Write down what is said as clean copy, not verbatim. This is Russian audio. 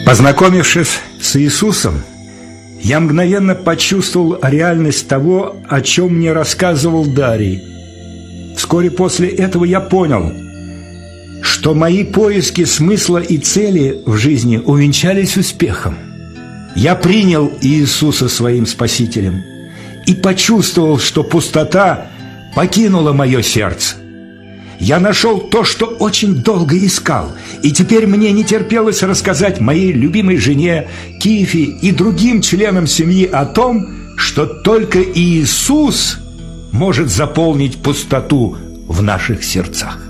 Познакомившись с Иисусом, я мгновенно почувствовал реальность того, о чем мне рассказывал Дарий. Вскоре после этого я понял, что мои поиски смысла и цели в жизни увенчались успехом. Я принял Иисуса своим Спасителем и почувствовал, что пустота покинула мое сердце. Я нашел то, что очень долго искал, и теперь мне не терпелось рассказать моей любимой жене, Кифи и другим членам семьи о том, что только Иисус может заполнить пустоту в наших сердцах.